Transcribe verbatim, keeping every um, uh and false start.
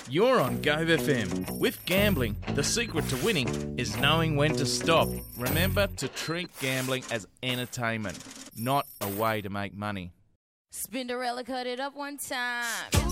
You're on Gove F M. With gambling, the secret to winning is knowing when to stop. Remember to treat gambling as entertainment, not a way to make money. Spinderella cut it up one time.